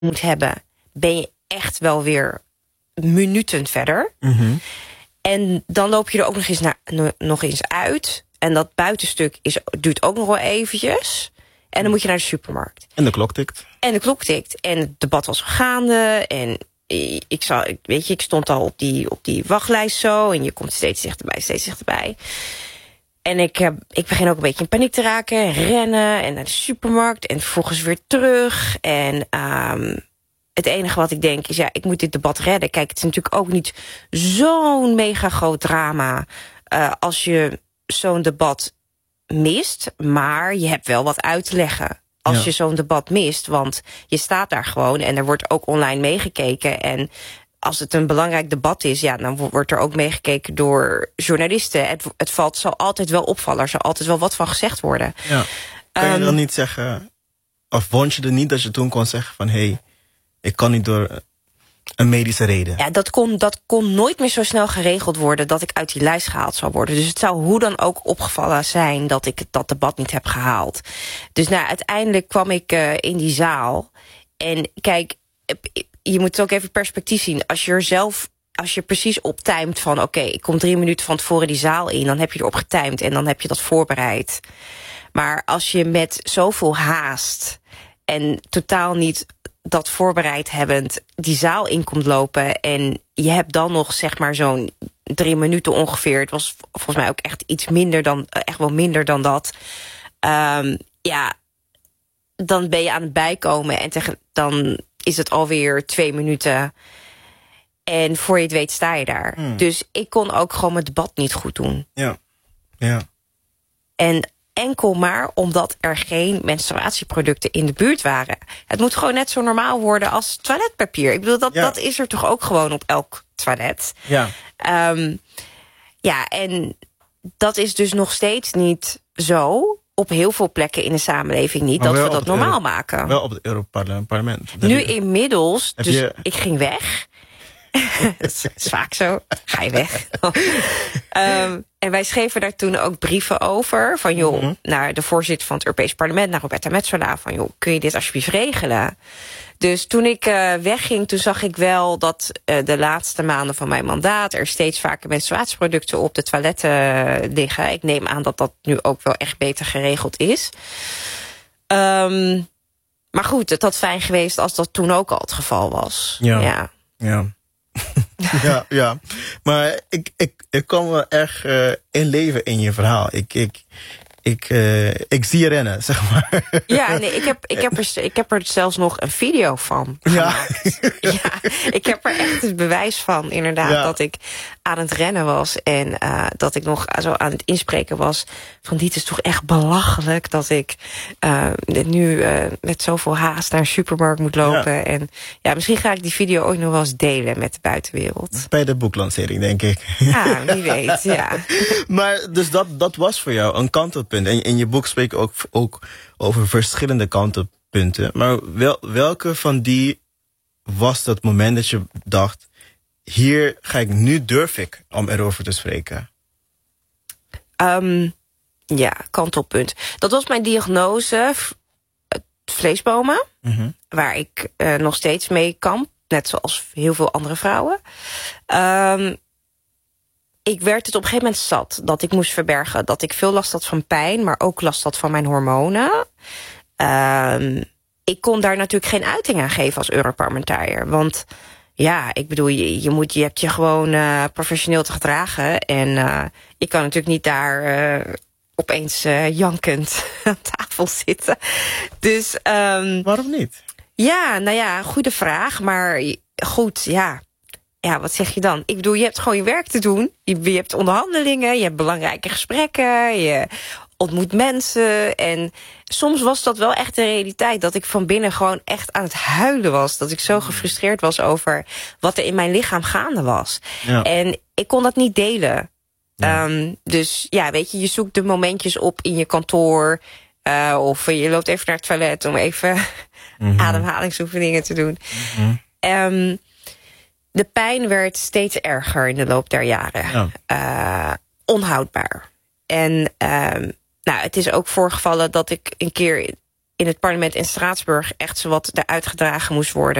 moet hebben, ben je echt wel weer minuten verder. En dan loop je er ook nog eens uit. En dat buitenstuk duurt ook nog wel eventjes. En dan moet je naar de supermarkt. En de klok tikt. En het debat was gaande. En ik stond al op die wachtlijst zo. En je komt steeds dichterbij. En ik begin ook een beetje in paniek te raken. Rennen en naar de supermarkt. En vervolgens weer terug. En het enige wat ik denk is, ik moet dit debat redden. Kijk, het is natuurlijk ook niet zo'n mega groot drama als je zo'n debat mist. Maar je hebt wel wat uit te leggen als je zo'n debat mist. Want je staat daar gewoon en er wordt ook online meegekeken. En als het een belangrijk debat is, dan wordt er ook meegekeken door journalisten. Het zal altijd wel opvallen. Er zal altijd wel wat van gezegd worden. Ja. Kan je dan niet zeggen, of vond je er niet dat je toen kon zeggen van, hey, ik kan niet door een medische reden? Ja, dat kon nooit meer zo snel geregeld worden dat ik uit die lijst gehaald zou worden. Dus het zou hoe dan ook opgevallen zijn dat ik dat debat niet heb gehaald. Dus uiteindelijk kwam ik in die zaal. En kijk, je moet het ook even perspectief zien. Als je precies optimed van, oké, ik kom 3 minuten van tevoren die zaal in, dan heb je erop getimed en dan heb je dat voorbereid. Maar als je met zoveel haast en totaal niet dat voorbereid hebbend die zaal in komt lopen en je hebt dan nog zeg maar zo'n 3 minuten ongeveer. Het was volgens mij ook echt iets minder dan, echt wel minder dan dat. Dan ben je aan het bijkomen en dan is het alweer 2 minuten. En voor je het weet sta je daar. Dus ik kon ook gewoon mijn debat niet goed doen. Ja. En enkel maar omdat er geen menstruatieproducten in de buurt waren. Het moet gewoon net zo normaal worden als toiletpapier. Ik bedoel, dat is er toch ook gewoon op elk toilet. Ja. En dat is dus nog steeds niet zo. Op heel veel plekken in de samenleving niet, dat we dat normaal maken. Wel op het Europarlement. Nu inmiddels, dus ik ging weg. Het is vaak zo, ga je weg. En wij schreven daar toen ook brieven over. Van naar de voorzitter van het Europees Parlement, naar Roberta Metsola. Van kun je dit alsjeblieft regelen? Dus toen ik wegging, toen zag ik wel dat de laatste maanden van mijn mandaat er steeds vaker menstruatieproducten op de toiletten liggen. Ik neem aan dat dat nu ook wel echt beter geregeld is. Maar goed, het had fijn geweest als dat toen ook al het geval was. Ja. Ja. Maar ik kan wel erg inleven in je verhaal. Ik zie je rennen, zeg maar. Ja, nee, ik heb er zelfs nog een video van gemaakt. Ja, ik heb er echt het bewijs van, inderdaad, dat ik aan het rennen was. En dat ik nog zo aan het inspreken was van, dit is toch echt belachelijk dat ik nu met zoveel haast naar een supermarkt moet lopen. Ja. En misschien ga ik die video ook nog wel eens delen met de buitenwereld. Bij de boeklancering, denk ik. Ja, wie weet, ja. Maar dus dat was voor jou een kantelpunt. En in je boek spreek je ook over verschillende kantelpunten. Maar welke van die was dat moment dat je dacht, hier nu durf ik om erover te spreken? Kantelpunt. Dat was mijn diagnose, vleesbomen. Waar ik nog steeds mee kamp. Net zoals heel veel andere vrouwen. Ik werd het op een gegeven moment zat dat ik moest verbergen dat ik veel last had van pijn, maar ook last had van mijn hormonen. Ik kon daar natuurlijk geen uiting aan geven als Europarlementariër. Want ik bedoel, je hebt je gewoon professioneel te gedragen. En ik kan natuurlijk niet daar opeens jankend aan tafel zitten. Dus waarom niet? Ja, goede vraag. Maar goed, wat zeg je dan? Ik bedoel, je hebt gewoon je werk te doen. Je hebt onderhandelingen, je hebt belangrijke gesprekken, je ontmoet mensen. En soms was dat wel echt de realiteit, dat ik van binnen gewoon echt aan het huilen was. Dat ik zo gefrustreerd was over wat er in mijn lichaam gaande was. Ja. En ik kon dat niet delen. Ja. Dus weet je zoekt de momentjes op in je kantoor. Of je loopt even naar het toilet om even ademhalingsoefeningen te doen. De pijn werd steeds erger in de loop der jaren. Onhoudbaar. En het is ook voorgevallen dat ik een keer in het parlement in Straatsburg echt zowat eruit gedragen moest worden.